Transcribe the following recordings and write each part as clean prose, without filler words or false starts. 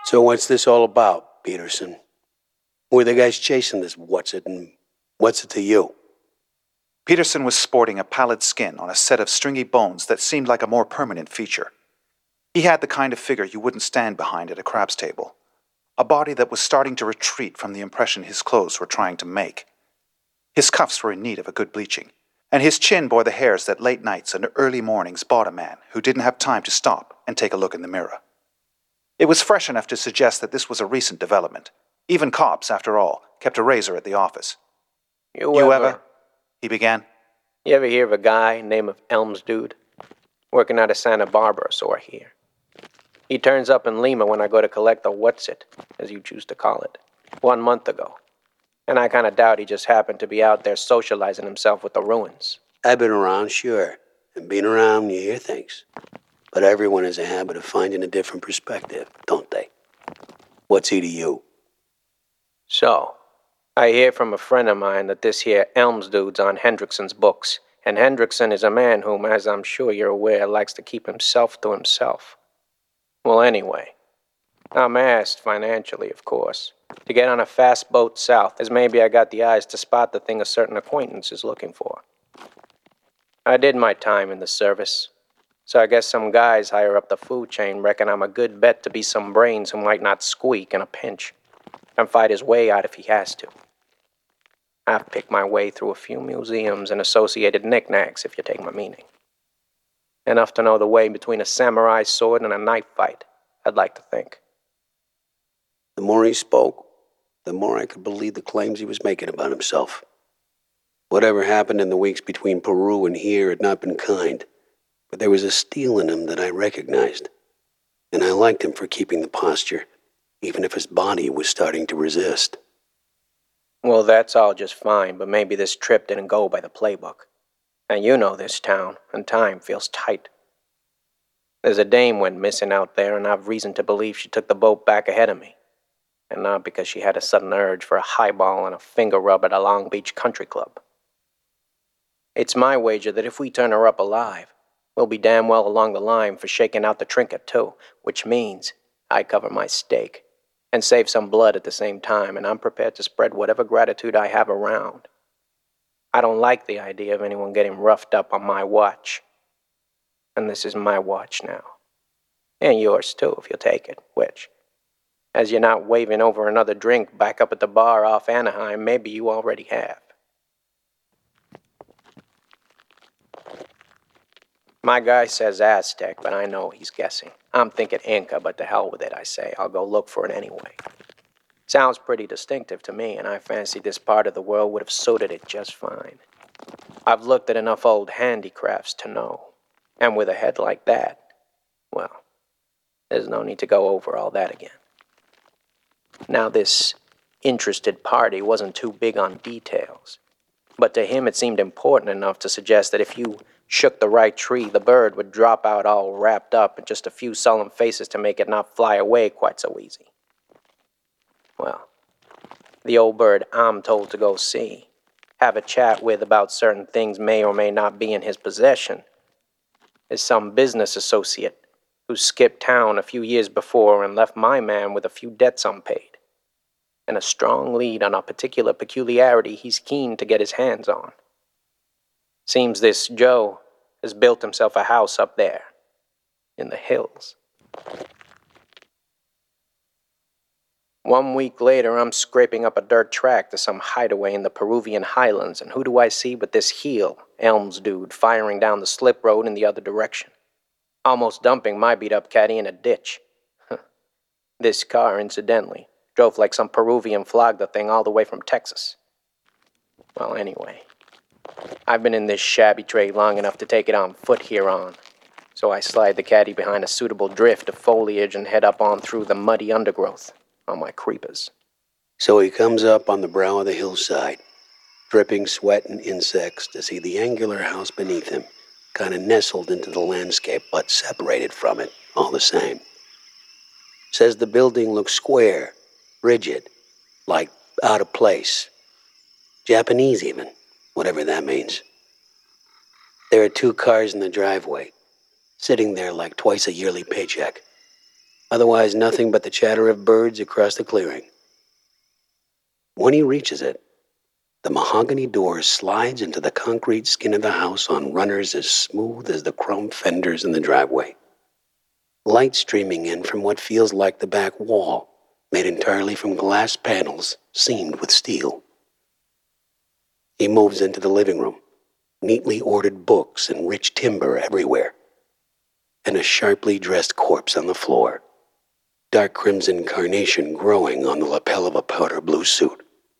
So what's this all about, Peterson? Who are the guys chasing this what's-it, and what's it to you? Peterson was sporting a pallid skin on a set of stringy bones that seemed like a more permanent feature. He had the kind of figure you wouldn't stand behind at a craps table. A body that was starting to retreat from the impression his clothes were trying to make. His cuffs were in need of a good bleaching, and his chin bore the hairs that late nights and early mornings bought a man who didn't have time to stop and take a look in the mirror. It was fresh enough to suggest that this was a recent development. Even cops, after all, kept a razor at the office. You ever, he began. You ever hear of a guy named Elms Dude? Working out of Santa Barbara, so I hear. He turns up in Lima when I go to collect the what's-it, as you choose to call it, 1 month ago. And I kind of doubt he just happened to be out there socializing himself with the ruins. I've been around, sure. And being around, you hear things. But everyone has a habit of finding a different perspective, don't they? What's he to you? So, I hear from a friend of mine that this here Elms Dude's on Hendrickson's books. And Hendrickson is a man whom, as I'm sure you're aware, likes to keep himself to himself. Well, anyway, I'm asked, financially, of course, to get on a fast boat south, as maybe I got the eyes to spot the thing a certain acquaintance is looking for. I did my time in the service, so I guess some guys higher up the food chain reckon I'm a good bet to be some brains who might not squeak in a pinch, and fight his way out if he has to. I've picked my way through a few museums and associated knickknacks, if you take my meaning. Enough to know the way between a samurai sword and a knife fight, I'd like to think. The more he spoke, the more I could believe the claims he was making about himself. Whatever happened in the weeks between Peru and here had not been kind, but there was a steel in him that I recognized, and I liked him for keeping the posture, even if his body was starting to resist. Well, that's all just fine, but maybe this trip didn't go by the playbook. And you know this town, and time feels tight. There's a dame went missing out there, and I've reason to believe she took the boat back ahead of me. And not because she had a sudden urge for a highball and a finger rub at a Long Beach country club. It's my wager that if we turn her up alive, we'll be damn well along the line for shaking out the trinket too, which means I cover my stake and save some blood at the same time, and I'm prepared to spread whatever gratitude I have around. I don't like the idea of anyone getting roughed up on my watch. And this is my watch now. And yours too, if you'll take it, which, as you're not waving over another drink back up at the bar off Anaheim, maybe you already have. My guy says Aztec, but I know he's guessing. I'm thinking Inca, but to hell with it, I say. I'll go look for it anyway. Sounds pretty distinctive to me, and I fancy this part of the world would have suited it just fine. I've looked at enough old handicrafts to know. And with a head like that, well, there's no need to go over all that again. Now, this interested party wasn't too big on details, but to him it seemed important enough to suggest that if you shook the right tree, the bird would drop out all wrapped up and just a few solemn faces to make it not fly away quite so easy. Well, the old bird I'm told to go see, have a chat with about certain things may or may not be in his possession, is some business associate who skipped town a few years before and left my man with a few debts unpaid, and a strong lead on a particular peculiarity he's keen to get his hands on. Seems this Joe has built himself a house up there, in the hills. 1 week later, I'm scraping up a dirt track to some hideaway in the Peruvian highlands, and who do I see but this heel, Elms Dude, firing down the slip road in the other direction, almost dumping my beat-up caddy in a ditch. This car, incidentally, drove like some Peruvian flogged the thing all the way from Texas. Well, anyway, I've been in this shabby trade long enough to take it on foot here on, so I slide the caddy behind a suitable drift of foliage and head up on through the muddy undergrowth on my creepers. So he comes up on the brow of the hillside, dripping sweat and insects, to see the angular house beneath him, kind of nestled into the landscape, but separated from it all the same. Says the building looks square, rigid, like out of place. Japanese even, whatever that means. There are 2 cars in the driveway, sitting there like twice a yearly paycheck. Otherwise, nothing but the chatter of birds across the clearing. When he reaches it, the mahogany door slides into the concrete skin of the house on runners as smooth as the chrome fenders in the driveway. Light streaming in from what feels like the back wall, made entirely from glass panels seamed with steel. He moves into the living room, neatly ordered books and rich timber everywhere, and a sharply dressed corpse on the floor, dark crimson carnation growing on the lapel of a powder blue suit.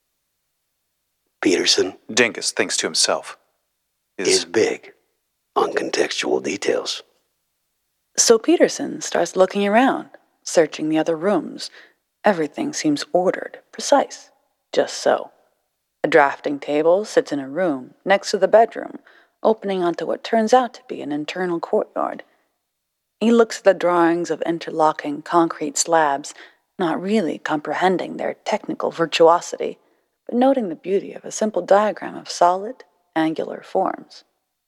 Peterson Dingus thinks to himself. is big on contextual details. So Peterson starts looking around, searching the other rooms. Everything seems ordered, precise, just so. A drafting table sits in a room next to the bedroom, opening onto what turns out to be an internal courtyard. He looks at the drawings of interlocking concrete slabs, not really comprehending their technical virtuosity, but noting the beauty of a simple diagram of solid, angular forms.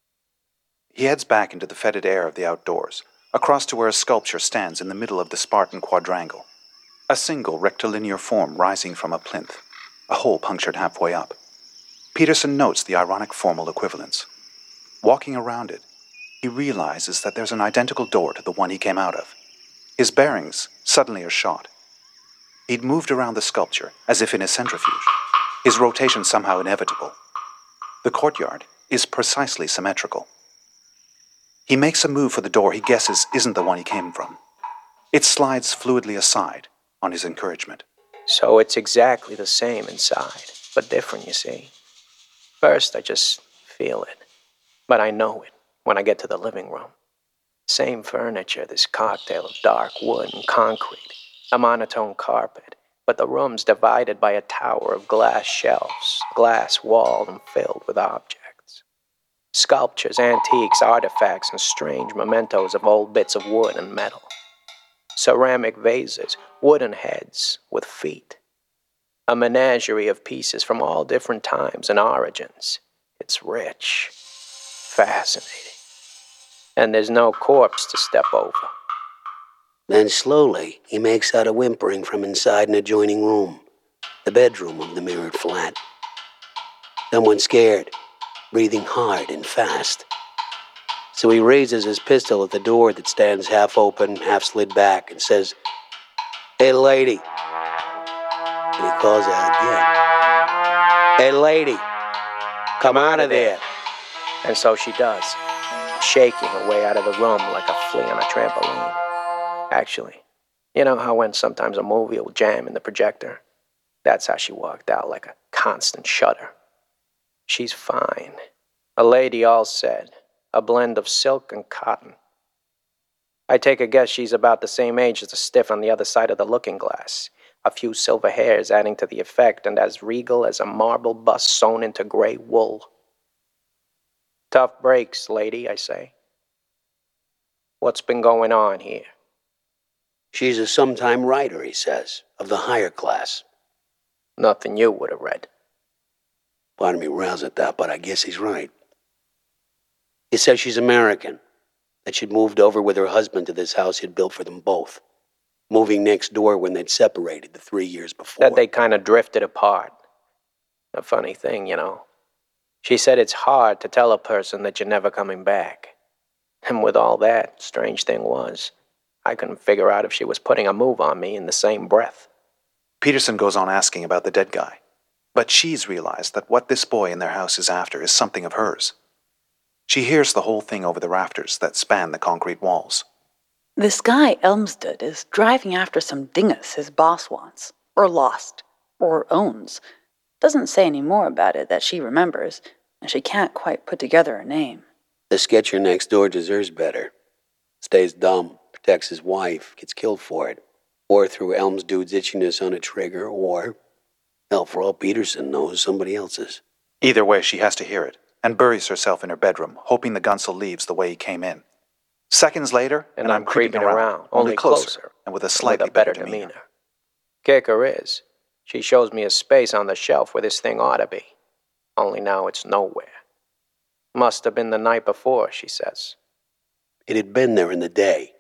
He heads back into the fetid air of the outdoors, across to where a sculpture stands in the middle of the Spartan quadrangle. A single rectilinear form rising from a plinth, a hole punctured halfway up. Peterson notes the ironic formal equivalence. Walking around it, he realizes that there's an identical door to the one he came out of. His bearings suddenly are shot. He'd moved around the sculpture as if in a centrifuge, his rotation somehow inevitable. The courtyard is precisely symmetrical. He makes a move for the door he guesses isn't the one he came from. It slides fluidly aside on his encouragement. So it's exactly the same inside, but different, you see. First, I just feel it. But I know it when I get to the living room. Same furniture, this cocktail of dark wood and concrete, a monotone carpet, but the room's divided by a tower of glass shelves, glass walled and filled with objects. Sculptures, antiques, artifacts, and strange mementos of old bits of wood and metal. Ceramic vases, wooden heads with feet. A menagerie of pieces from all different times and origins. It's rich, fascinating. And there's no corpse to step over. Then slowly, he makes out a whimpering from inside an adjoining room, the bedroom of the mirrored flat. Someone scared, breathing hard and fast. So he raises his pistol at the door that stands half open, half slid back, and says, "Hey, lady." And he calls out again, "Hey, lady, come out of there." And so she does, shaking her way out of the room like a flea on a trampoline. Actually, you know how when sometimes a movie will jam in the projector? That's how she walked out, like a constant shudder. She's fine. A lady all said, a blend of silk and cotton. I take a guess she's about the same age as the stiff on the other side of the looking glass. A few silver hairs adding to the effect, and as regal as a marble bust sewn into gray wool. Tough breaks, lady, I say. What's been going on here? She's a sometime writer, he says, of the higher class. Nothing you would have read. Part of me rails at that, but I guess he's right. He says she's American, that she'd moved over with her husband to this house he'd built for them both, moving next door when they'd separated the 3 years before. That they kind of drifted apart. A funny thing, you know. She said it's hard to tell a person that you're never coming back. And with all that, strange thing was, I couldn't figure out if she was putting a move on me in the same breath. Peterson goes on asking about the dead guy, but she's realized that what this boy in their house is after is something of hers. She hears the whole thing over the rafters that span the concrete walls. This guy Elmsted is driving after some dingus his boss wants, or lost, or owns. Doesn't say any more about it that she remembers, and she can't quite put together a name. The sketcher next door deserves better. Stays dumb, protects his wife, gets killed for it. Or through Elms dude's itchiness on a trigger, or, hell, for all Peterson knows, somebody else's. Either way, she has to hear it, and buries herself in her bedroom, hoping the Gunsel leaves the way he came in. Seconds later, And I'm creeping around, only closer, and with a slightly better demeanor. Kicker is, she shows me a space on the shelf where this thing ought to be. Only now it's nowhere. Must have been the night before, she says. It had been there in the day,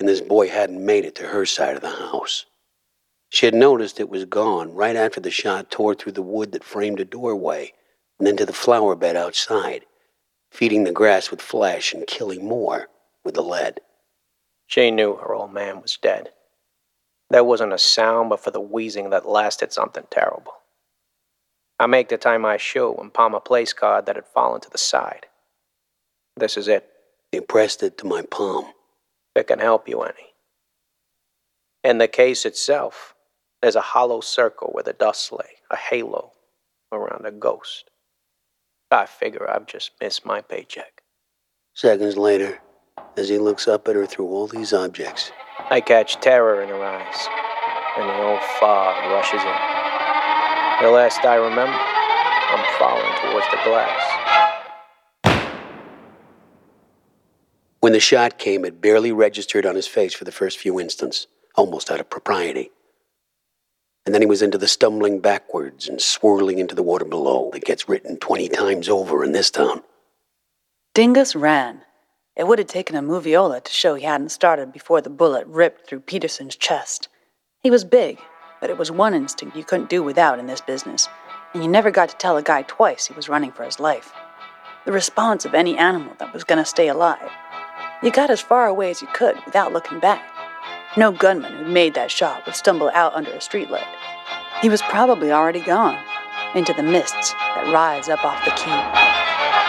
and this boy hadn't made it to her side of the house. She had noticed it was gone right after the shot tore through the wood that framed a doorway and into the flower bed outside, feeding the grass with flesh and killing more with the lead. She knew her old man was dead. There wasn't a sound but for the wheezing that lasted something terrible. I make to tie my shoe and palm a place card that had fallen to the side. This is it. He pressed it to my palm. If it can help you any. In the case itself, there's a hollow circle where the dust lay, a halo around a ghost. I figure I've just missed my paycheck. Seconds later, as he looks up at her through all these objects, I catch terror in her eyes, and the old fog rushes in. The last I remember, I'm falling towards the glass. when the shot came, it barely registered on his face for the first few instants, almost out of propriety. And then he was into the stumbling backwards and swirling into the water below that gets written 20 times over in this town. Dingus ran. It would have taken a moviola to show he hadn't started before the bullet ripped through Peterson's chest. He was big, but it was one instinct you couldn't do without in this business, and you never got to tell a guy twice he was running for his life. The response of any animal that was going to stay alive. You got as far away as you could without looking back. No gunman who'd made that shot would stumble out under a streetlight. He was probably already gone, into the mists that rise up off the quay.